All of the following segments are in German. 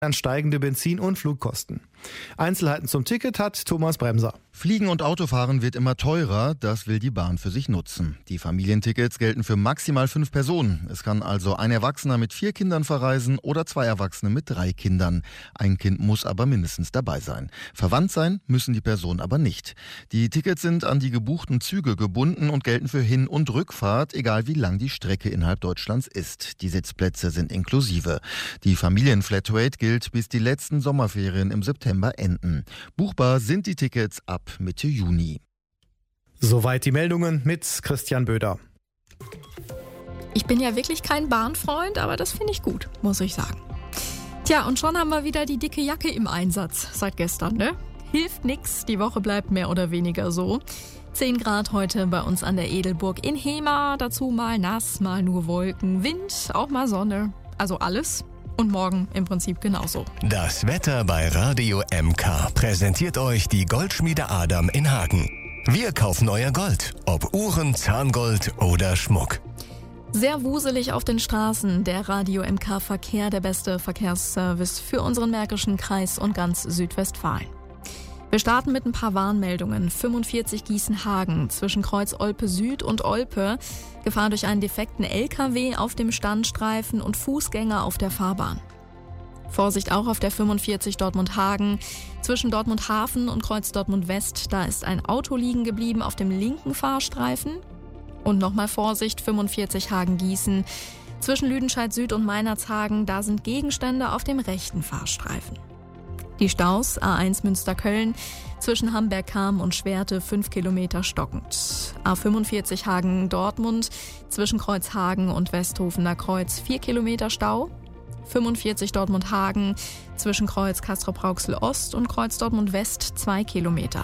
an steigende Benzin- und Flugkosten. Einzelheiten zum Ticket hat Thomas Bremser. Fliegen und Autofahren wird immer teurer, das will die Bahn für sich nutzen. Die Familientickets gelten für maximal 5 Personen. Es kann also ein Erwachsener mit 4 Kindern verreisen oder 2 Erwachsene mit 3 Kindern. Ein Kind muss aber mindestens dabei sein. Verwandt sein müssen die Personen aber nicht. Die Tickets sind an die gebuchten Züge gebunden und gelten für Hin- und Rückfahrt, egal wie lang die Strecke innerhalb Deutschlands ist. Die Sitzplätze sind inklusive. Die Familienflatrate gilt, bis die letzten Sommerferien im September enden. Buchbar sind die Tickets ab Mitte Juni. Soweit die Meldungen mit Christian Böder. Ich bin ja wirklich kein Bahnfreund, aber das finde ich gut, muss ich sagen. Tja, und schon haben wir wieder die dicke Jacke im Einsatz seit gestern, ne? Hilft nix, die Woche bleibt mehr oder weniger so. 10 Grad heute bei uns an der Edelburg in Hemer, dazu mal nass, mal nur Wolken, Wind, auch mal Sonne, also alles. Und morgen im Prinzip genauso. Das Wetter bei Radio MK präsentiert euch die Goldschmiede Adam in Hagen. Wir kaufen euer Gold, ob Uhren, Zahngold oder Schmuck. Sehr wuselig auf den Straßen, der Radio MK Verkehr, der beste Verkehrsservice für unseren Märkischen Kreis und ganz Südwestfalen. Wir starten mit ein paar Warnmeldungen. 45 Gießen-Hagen zwischen Kreuz Olpe Süd und Olpe. Gefahr durch einen defekten LKW auf dem Standstreifen und Fußgänger auf der Fahrbahn. Vorsicht auch auf der 45 Dortmund-Hagen. Zwischen Dortmund-Hafen und Kreuz Dortmund-West, da ist ein Auto liegen geblieben auf dem linken Fahrstreifen. Und nochmal Vorsicht, 45 Hagen-Gießen. Zwischen Lüdenscheid Süd und Meinerzhagen, da sind Gegenstände auf dem rechten Fahrstreifen. Die Staus A1 Münster-Köln zwischen Hamberg-Kam und Schwerte 5 Kilometer stockend. A45 Hagen-Dortmund zwischen Kreuzhagen und Westhofener Kreuz 4 Kilometer Stau. 45 Dortmund-Hagen zwischen Kreuz Castrop-Rauxel-Ost und Kreuz Dortmund-West 2 Kilometer.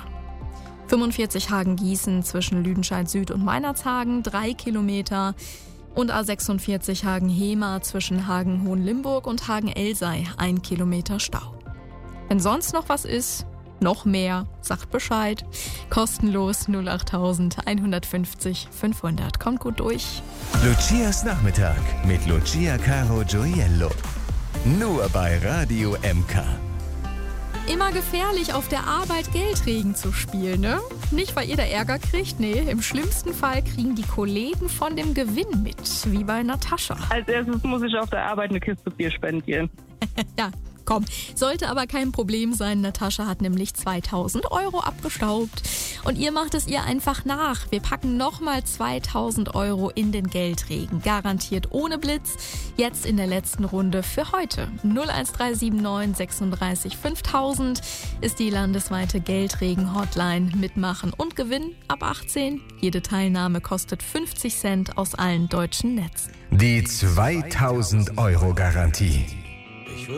45 Hagen-Gießen zwischen Lüdenscheid Süd und Meinerzhagen 3 Kilometer. Und A46 Hagen-Hemer zwischen Hagen-Hohenlimburg und Hagen-Elsei 1 Kilometer Stau. Wenn sonst noch was ist, noch mehr, sagt Bescheid. Kostenlos 08000 150 500. Kommt gut durch. Lucias Nachmittag mit Lucia Caro Gioiello. Nur bei Radio MK. Immer gefährlich, auf der Arbeit Geldregen zu spielen, ne? Nicht, weil ihr da Ärger kriegt, nee. Im schlimmsten Fall kriegen die Kollegen von dem Gewinn mit, wie bei Natascha. Als erstes muss ich auf der Arbeit eine Kiste Bier spendieren. Ja. Komm, sollte aber kein Problem sein. Natascha hat nämlich 2000 € abgestaubt. Und ihr macht es ihr einfach nach. Wir packen nochmal 2000 € in den Geldregen. Garantiert ohne Blitz. Jetzt in der letzten Runde für heute. 01379 36 5000 ist die landesweite Geldregen-Hotline. Mitmachen und gewinnen ab 18. Jede Teilnahme kostet 50 Cent aus allen deutschen Netzen. Die 2000 € Garantie.